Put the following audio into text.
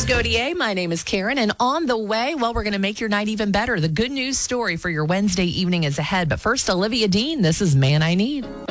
Here's Godier. My name is Karen, and on the way, well, we're going to make your night even better. The good news story for your Wednesday evening is ahead. But first, Olivia Dean, this is Man I Need.